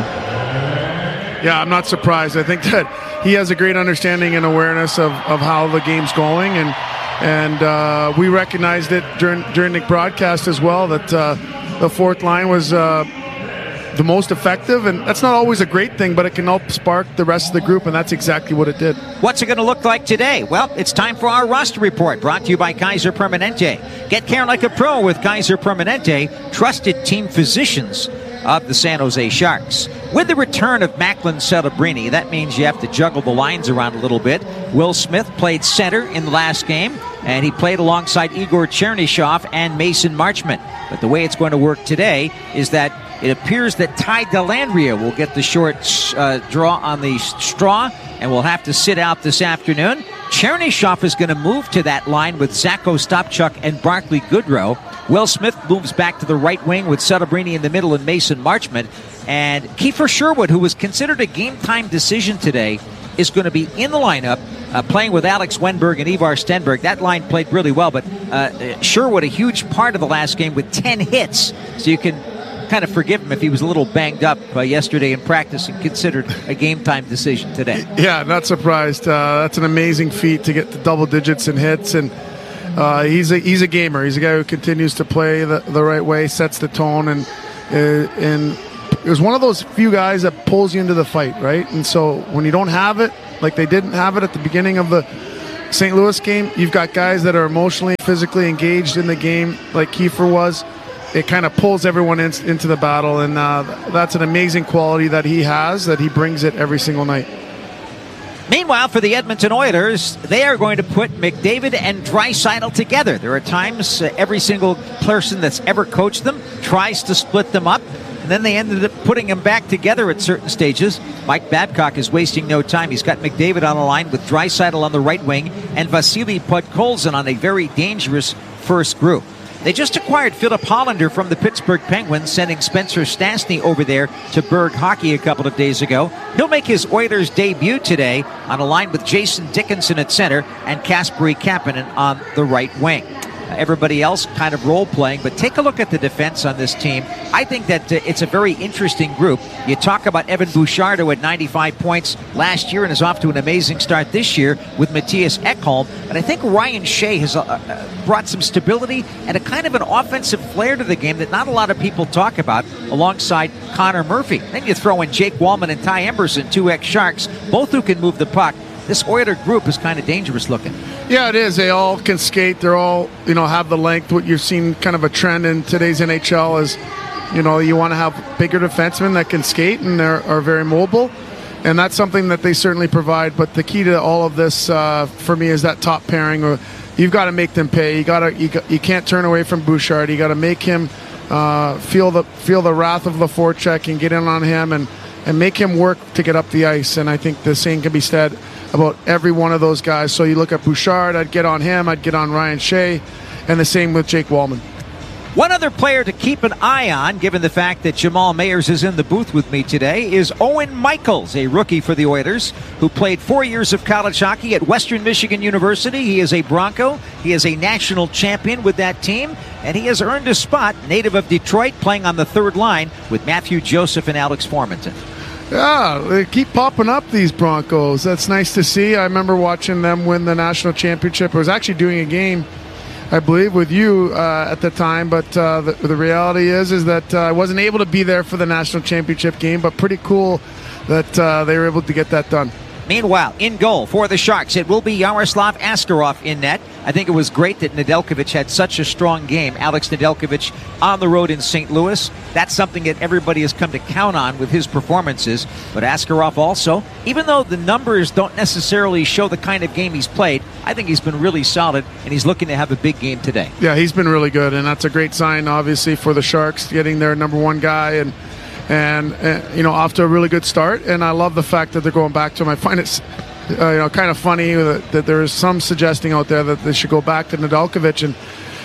Yeah, I'm not surprised. I think that he has a great understanding and awareness of, of how the game's going, and and uh, we recognized it during during the broadcast as well, that uh, the fourth line was uh, the most effective, and that's not always a great thing, but it can help spark the rest of the group, and that's exactly what it did. What's it going to look like today? Well, it's time for our roster report, brought to you by Kaiser Permanente. Get care like a pro with Kaiser Permanente, trusted team physicians of the San Jose Sharks. With the return of Macklin Celebrini, that means you have to juggle the lines around a little bit. Will Smith played center in the last game, and he played alongside Igor Chernyshov and Mason Marchment. But the way it's going to work today is that it appears that Ty Dellandrea will get the short uh, draw on the straw and will have to sit out this afternoon. Chernyshov is going to move to that line with Zacho Stopchuk and Barclay Goodrow. Will Smith moves back to the right wing with Celebrini in the middle and Mason Marchment. And Kiefer Sherwood, who was considered a game-time decision today, is going to be in the lineup, uh, playing with Alex Wenberg and Ivar Stenberg. That line played really well, but uh, Sherwood, a huge part of the last game with ten hits. So you can kind of forgive him if he was a little banged up uh, yesterday in practice and considered a game-time decision today. Yeah, not surprised. Uh, that's an amazing feat to get to double digits in hits, and uh, he's a he's a gamer. He's a guy who continues to play the, the right way, sets the tone, and uh, and it was one of those few guys that pulls you into the fight, right? And so when you don't have it, like they didn't have it at the beginning of the Saint Louis game, you've got guys that are emotionally, physically engaged in the game, like Kiefer was. It kind of pulls everyone in, into the battle, and uh, that's an amazing quality that he has, that he brings it every single night. Meanwhile, for the Edmonton Oilers, they are going to put McDavid and Draisaitl together. There are times uh, every single person that's ever coached them tries to split them up, and then they ended up putting them back together at certain stages. Mike Babcock is wasting no time. He's got McDavid on the line with Draisaitl on the right wing and Vasily Podkolzin on a very dangerous first group. They just acquired Philip Hollander from the Pittsburgh Penguins, sending Spencer Stastny over there to Berg Hockey a couple of days ago. He'll make his Oilers debut today on a line with Jason Dickinson at center and Kasperi Kapanen on the right wing. Uh, everybody else kind of role-playing, but take a look at the defense on this team. I think that uh, it's a very interesting group. You talk about Evan Bouchard, who had ninety-five points last year and is off to an amazing start this year with Matthias Ekholm, but I think Ryan Shea has uh, uh, brought some stability and a kind of an offensive flair to the game that not a lot of people talk about, alongside Connor Murphy. Then you throw in Jake Wallman and Ty Emberson, two ex-Sharks, both who can move the puck. This Oiler group is kind of dangerous looking. Yeah, it is. They all can skate. They're all, you know, have the length. What you've seen kind of a trend in today's N H L is, you know, you want to have bigger defensemen that can skate and are, are very mobile. And that's something that they certainly provide. But the key to all of this, uh, for me, is that top pairing. Or you've got to make them pay. You got to. You, got, you can't turn away from Bouchard. You got to make him uh, feel the feel the wrath of the forecheck and get in on him and, and make him work to get up the ice. And I think the same can be said about every one of those guys. So you look at Bouchard, I'd get on him, I'd get on Ryan Shea, and the same with Jake Wallman. One other player to keep an eye on, given the fact that Jamal Mayers is in the booth with me today, is Owen Michaels, a rookie for the Oilers, who played four years of college hockey at Western Michigan University. He is a Bronco. He is a national champion with that team, and he has earned a spot, native of Detroit, playing on the third line with Matthew Joseph and Alex Formenton. Yeah, they keep popping up, these Broncos. That's nice to see. I remember watching them win the national championship. I was actually doing a game, I believe, with you uh, at the time, but uh, the, the reality is is that uh, I wasn't able to be there for the national championship game, but pretty cool that uh, they were able to get that done. Meanwhile, in goal for the Sharks, it will be Yaroslav Askarov in net. I think it was great that Nedeljkovic had such a strong game. Alex Nedeljkovic on the road in Saint Louis. That's something that everybody has come to count on with his performances. But Askarov also, even though the numbers don't necessarily show the kind of game he's played, I think he's been really solid, and he's looking to have a big game today. Yeah, he's been really good, and that's a great sign, obviously, for the Sharks, getting their number one guy and And, uh, you know, off to a really good start. And I love the fact that they're going back to him. I find it, uh, you know, kind of funny that, that there is some suggesting out there that they should go back to Nedeljkovic. And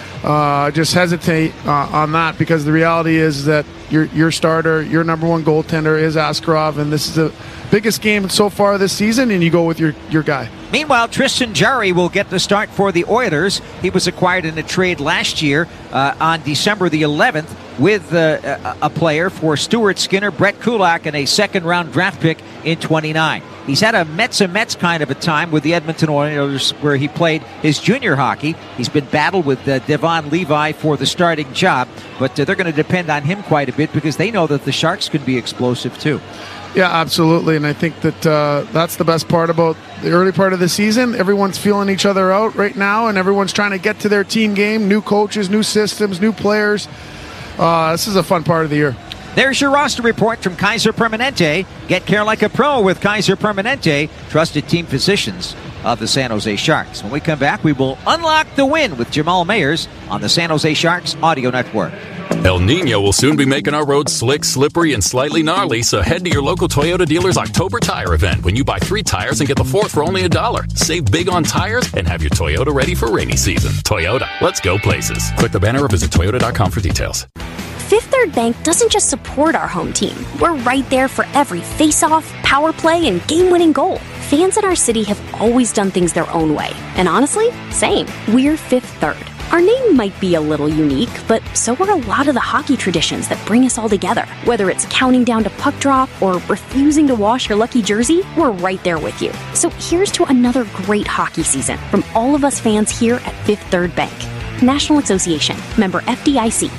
I uh, just hesitate uh, on that, because the reality is that your your starter, your number one goaltender is Askarov. And this is the biggest game so far this season, and you go with your, your guy. Meanwhile, Tristan Jarry will get the start for the Oilers. He was acquired in a trade last year uh, on December the eleventh with uh, a player for Stuart Skinner, Brett Kulak, and a second-round draft pick in twenty-nine. He's had a Mets-a-Mets kind of a time with the Edmonton Oilers, where he played his junior hockey. He's been battled with uh, Devon Levi for the starting job, but uh, they're going to depend on him quite a bit, because they know that the Sharks can be explosive too. Yeah, absolutely, and I think that uh, that's the best part about the early part of the season. Everyone's feeling each other out right now, and everyone's trying to get to their team game. New coaches, new systems, new players. Uh, this is a fun part of the year. There's your roster report from Kaiser Permanente. Get care like a pro with Kaiser Permanente, trusted team physicians of the San Jose Sharks. When we come back, we will unlock the win with Jamal Mayers on the San Jose Sharks Audio Network. El Nino will soon be making our roads slick, slippery, and slightly gnarly, so head to your local Toyota dealer's October tire event when you buy three tires and get the fourth for only a dollar. Save big on tires and have your Toyota ready for rainy season. Toyota, let's go places. Click the banner or visit toyota dot com for details. Fifth Third Bank doesn't just support our home team. We're right there for every face-off, power play, and game-winning goal. Fans in our city have always done things their own way. And honestly, same. We're Fifth Third. Our name might be a little unique, but so are a lot of the hockey traditions that bring us all together. Whether it's counting down to puck drop or refusing to wash your lucky jersey, we're right there with you. So here's to another great hockey season from all of us fans here at Fifth Third Bank. National Association, member F D I C.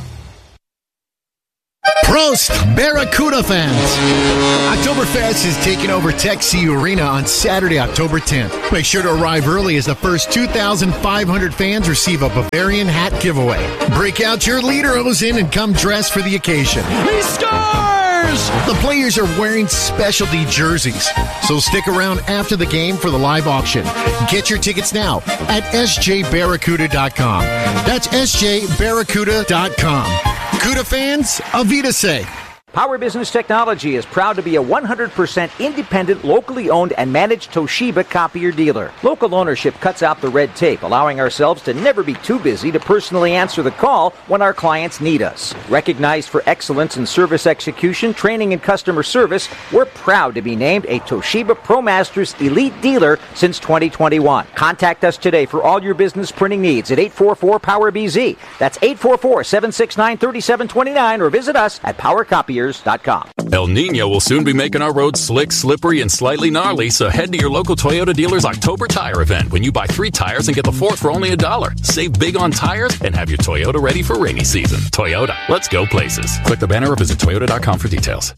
Prost, Barracuda fans! Oktoberfest is taking over Tech C U Arena on Saturday, October tenth. Make sure to arrive early as the first two thousand five hundred fans receive a Bavarian hat giveaway. Break out your lederhosen and come dressed for the occasion. He scores! The players are wearing specialty jerseys, so stick around after the game for the live auction. Get your tickets now at S J Barracuda dot com. That's S J Barracuda dot com. Cuda fans, Avita say. Power Business Technology is proud to be a one hundred percent independent, locally owned and managed Toshiba copier dealer. Local ownership cuts out the red tape, allowing ourselves to never be too busy to personally answer the call when our clients need us. Recognized for excellence in service execution, training, and customer service, we're proud to be named a Toshiba ProMasters Elite Dealer since twenty twenty-one. Contact us today for all your business printing needs at eight four four, Power B Z. That's eight four four, seven six nine, three seven two nine, or visit us at power copiers dot com. El Nino will soon be making our roads slick, slippery, and slightly gnarly, so head to your local Toyota dealer's October tire event when you buy three tires and get the fourth for only a dollar. Save big on tires and have your Toyota ready for rainy season. Toyota, let's go places. Click the banner or visit toyota dot com for details.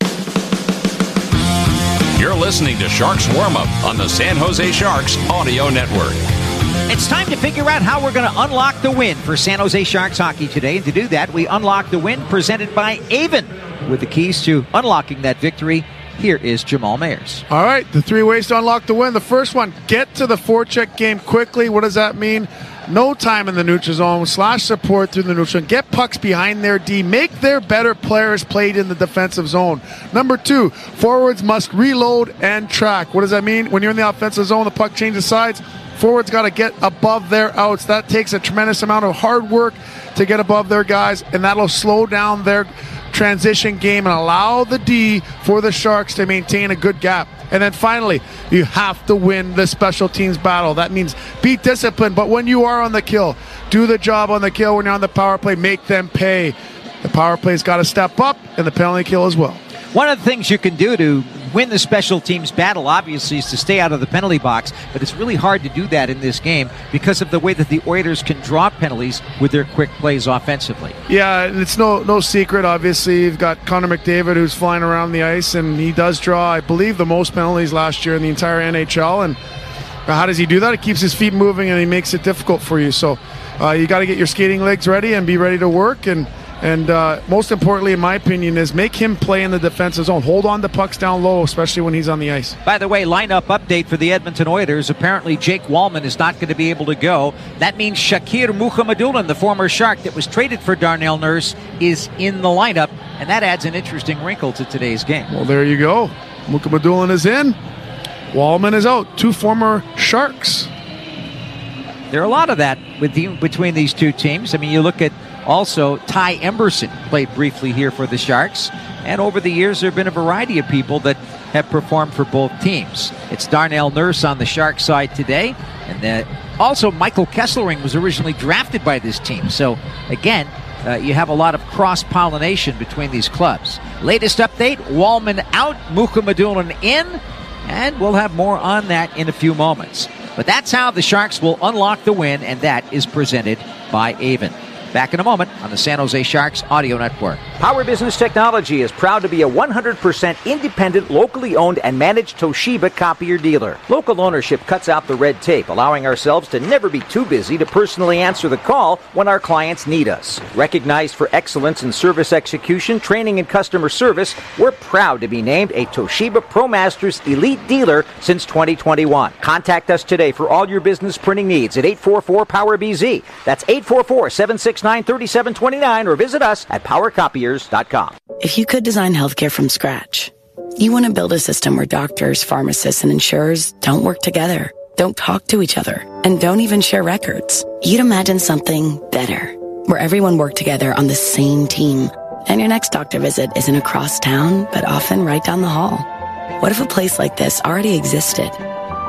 You're listening to Sharks Warm-Up on the San Jose Sharks Audio Network. It's time to figure out how we're going to unlock the win for San Jose Sharks hockey today. And to do that, we unlock the win presented by Avon. With the keys to unlocking that victory, here is Jamal Mayers. All right, the three ways to unlock the win. The first one, get to the forecheck game quickly. What does that mean? No time in the neutral zone. Slash support through the neutral zone. Get pucks behind their D. Make their better players played in the defensive zone. Number two, forwards must reload and track. What does that mean? When you're in the offensive zone, the puck changes sides. Forwards got to get above their outs. That takes a tremendous amount of hard work to get above their guys, and that'll slow down their transition game and allow the D for the Sharks to maintain a good gap. And then finally, you have to win the special teams battle. That means be disciplined, but when you are on the kill, do the job on the kill. When you're on the power play, make them pay. The power play's got to step up, and the penalty kill as well. One of the things you can do to win the special teams battle, obviously, is to stay out of the penalty box, but it's really hard to do that in this game because of the way that the Oilers can draw penalties with their quick plays offensively. Yeah, and it's no no secret, obviously. You've got Connor McDavid who's flying around the ice, and he does draw, I believe, the most penalties last year in the entire N H L. And how does he do that? He keeps his feet moving, and he makes it difficult for you. So uh, you got to get your skating legs ready and be ready to work. And And uh, most importantly, in my opinion, is make him play in the defensive zone. Hold on to pucks down low, especially when he's on the ice. By the way, lineup update for the Edmonton Oilers. Apparently, Jake Wallman is not going to be able to go. That means Shakir Mukhamadullin, the former Shark that was traded for Darnell Nurse, is in the lineup, and that adds an interesting wrinkle to today's game. Well, there you go. Mukhamadullin is in. Wallman is out. Two former Sharks. There are a lot of that with the, between these two teams. I mean, you look at also, Ty Emberson played briefly here for the Sharks. And over the years, there have been a variety of people that have performed for both teams. It's Darnell Nurse on the Sharks side today. And then also, Michael Kesselring was originally drafted by this team. So, again, uh, you have a lot of cross-pollination between these clubs. Latest update, Wallman out, Mukhamadullin in. And we'll have more on that in a few moments. But that's how the Sharks will unlock the win, and that is presented by Avon. Back in a moment on the San Jose Sharks Audio Network. Power Business Technology is proud to be a one hundred percent independent, locally owned and managed Toshiba copier dealer. Local ownership cuts out the red tape, allowing ourselves to never be too busy to personally answer the call when our clients need us. Recognized for excellence in service execution, training, and customer service, we're proud to be named a Toshiba ProMasters Elite Dealer since twenty twenty-one. Contact us today for all your business printing needs at eight four four, Power B Z. That's eight four four, seven six nine, three seven two nine, or visit us at power copiers dot com. If you could design healthcare from scratch, you want to build a system where doctors, pharmacists, and insurers don't work together, don't talk to each other, and don't even share records. You'd imagine something better, where everyone worked together on the same team, and your next doctor visit isn't across town, but often right down the hall. What if a place like this already existed?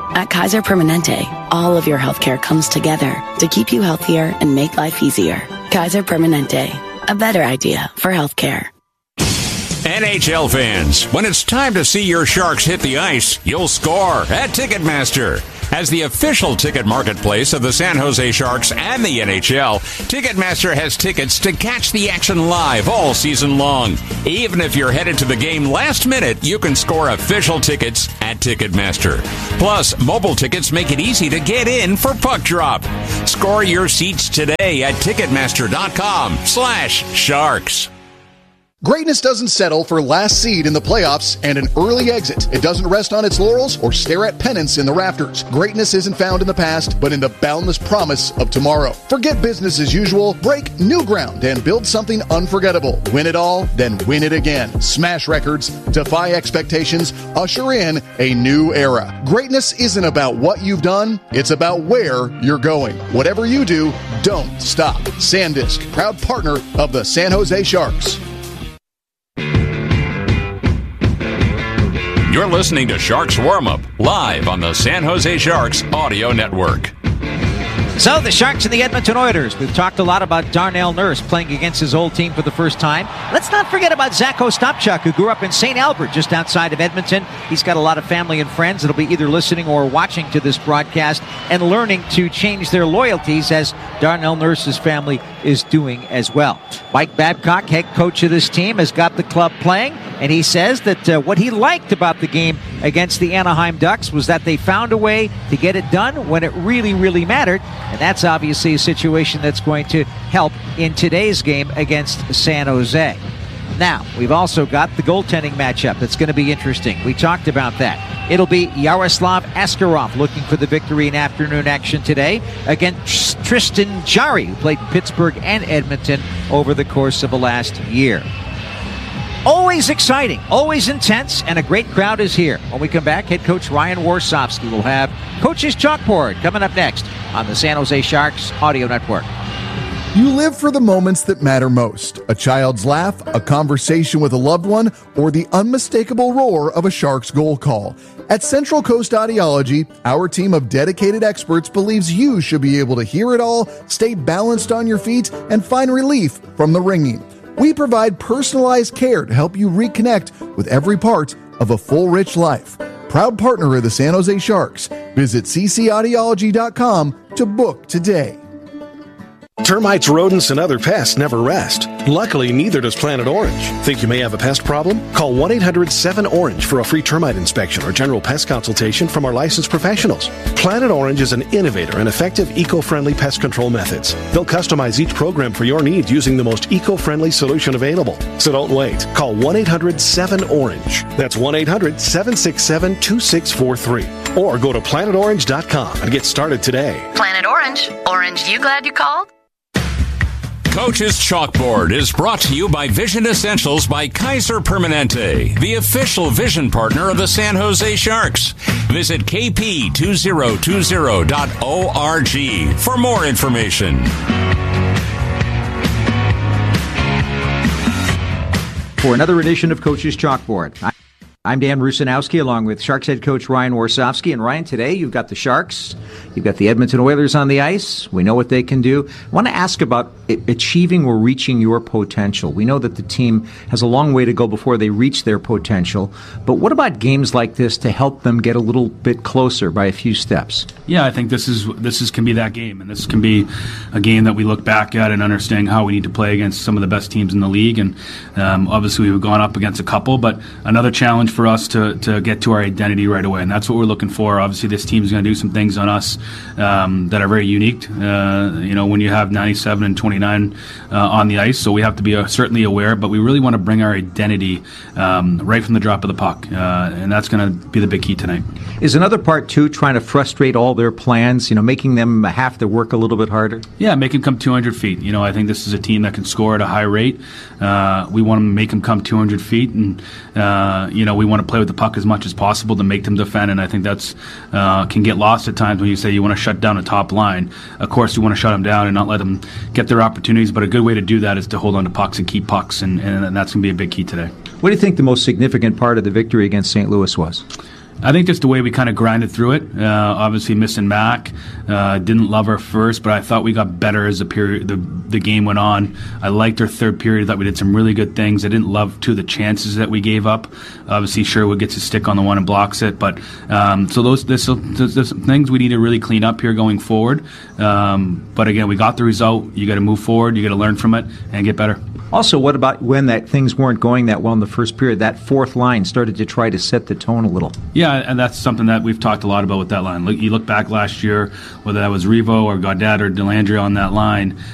At Kaiser Permanente, all of your healthcare comes together to keep you healthier and make life easier. Kaiser Permanente, a better idea for healthcare. N H L fans, when it's time to see your Sharks hit the ice, you'll score at Ticketmaster. As the official ticket marketplace of the San Jose Sharks and the N H L, Ticketmaster has tickets to catch the action live all season long. Even if you're headed to the game last minute, you can score official tickets at Ticketmaster. Plus, mobile tickets make it easy to get in for puck drop. Score your seats today at Ticketmaster.com slash Sharks. Greatness doesn't settle for last seed in the playoffs and an early exit. It doesn't rest on its laurels or stare at pennants in the rafters. Greatness isn't found in the past, but in the boundless promise of tomorrow. Forget business as usual, break new ground, and build something unforgettable. Win it all, then win it again. Smash records, defy expectations, usher in a new era. Greatness isn't about what you've done, it's about where you're going. Whatever you do, don't stop. SanDisk, proud partner of the San Jose Sharks. You're listening to Sharks Warm-Up, live on the San Jose Sharks Audio Network. So, the Sharks and the Edmonton Oilers. We've talked a lot about Darnell Nurse playing against his old team for the first time. Let's not forget about Zach Ostapchuk, who grew up in Saint Albert, just outside of Edmonton. He's got a lot of family and friends that'll be either listening or watching to this broadcast and learning to change their loyalties, as Darnell Nurse's family is doing as well. Mike Babcock, head coach of this team, has got the club playing, and he says that uh, what he liked about the game against the Anaheim Ducks was that they found a way to get it done when it really, really mattered. And that's obviously a situation that's going to help in today's game against San Jose. Now, we've also got the goaltending matchup that's going to be interesting. We talked about that. It'll be Yaroslav Askarov looking for the victory in afternoon action today against Tristan Jarry, who played Pittsburgh and Edmonton over the course of the last year. Always exciting, always intense, and a great crowd is here. When we come back, head coach Ryan Warsofsky will have Coach's Chalkboard coming up next on the San Jose Sharks Audio Network. You live for the moments that matter most. A child's laugh, a conversation with a loved one, or the unmistakable roar of a Sharks goal call. At Central Coast Audiology, our team of dedicated experts believes you should be able to hear it all, stay balanced on your feet, and find relief from the ringing. We provide personalized care to help you reconnect with every part of a full, rich life. Proud partner of the San Jose Sharks. Visit c c audiology dot com to book today. Termites, rodents, and other pests never rest. Luckily, neither does Planet Orange. Think you may have a pest problem? Call one eight hundred seven orange for a free termite inspection or general pest consultation from our licensed professionals. Planet Orange is an innovator and effective eco-friendly pest control methods. They'll customize each program for your needs using the most eco-friendly solution available. So don't wait. Call one eight hundred seven orange. That's one eight hundred seven six seven two six four three. Or go to planet orange dot com and get started today. Planet Orange. Orange, you glad you called? Coach's Chalkboard is brought to you by Vision Essentials by Kaiser Permanente, the official vision partner of the San Jose Sharks. Visit k p two thousand twenty dot org for more information. For another edition of Coach's Chalkboard, I'm Dan Rusanowski, along with Sharks head coach Ryan Warsofsky. And Ryan, today you've got the Sharks, you've got the Edmonton Oilers on the ice. We know what they can do. I want to ask about achieving or reaching your potential. We know that the team has a long way to go before they reach their potential. But what about games like this to help them get a little bit closer by a few steps? Yeah, I think this is this is can be that game, and this can be a game that we look back at and understand how we need to play against some of the best teams in the league. And um, obviously we've gone up against a couple, but another challenge for us to, to get to our identity right away, and that's what we're looking for. Obviously, this team is going to do some things on us um, that are very unique. Uh, you know, when you have ninety-seven and twenty-nine uh, on the ice, so we have to be uh, certainly aware. But we really want to bring our identity um, right from the drop of the puck, uh, and that's going to be the big key tonight. Is another part too trying to frustrate all their plans? You know, making them have to work a little bit harder. Yeah, make them come two hundred feet. You know, I think this is a team that can score at a high rate. Uh, we want to make them come two hundred feet, and uh, you know, we want to play with the puck as much as possible to make them defend, and I think that's uh, can get lost at times when you say you want to shut down a top line. Of course, you want to shut them down and not let them get their opportunities, but a good way to do that is to hold on to pucks and keep pucks, and, and that's going to be a big key today. What do you think the most significant part of the victory against Saint Louis was? I think just the way we kind of grinded through it. Uh, obviously missing Mac, uh, didn't love our first, but I thought we got better as the period the, the game went on. I liked our third period. I thought we did some really good things. I didn't love two of the chances that we gave up. Obviously Sherwood gets a stick on the one and blocks it, but um, so those there's, there's, there's some things we need to really clean up here going forward. Um, but again, we got the result. You got to move forward. You got to learn from it and get better. Also, what about when that things weren't going that well in the first period? That fourth line started to try to set the tone a little. Yeah, and that's something that we've talked a lot about with that line. Look, you look back last year, whether that was Revo or Gaudette or Delandria on that line,